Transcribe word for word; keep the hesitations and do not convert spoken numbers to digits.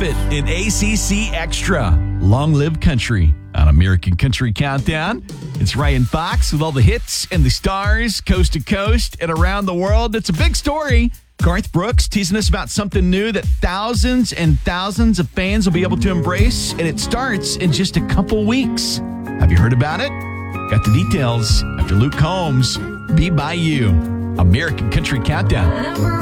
it in A C C Extra. Long Live Country on American Country Countdown. It's Ryan Fox with all the hits and the stars, coast to coast and around the world. It's a big story. Garth Brooks teasing us about something new that thousands and thousands of fans will be able to embrace, and it starts in just a couple weeks. Have you heard about it? Got the details after Luke Combs. Be By You. American Country Countdown.